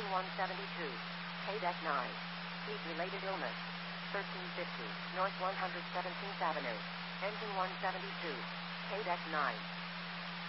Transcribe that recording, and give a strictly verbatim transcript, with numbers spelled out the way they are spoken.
Engine one seventy-two. K-Deck nine. Heat-related illness. thirteen fifty, North one hundred seventeenth Avenue. Engine one seventy-two. K-Deck nine.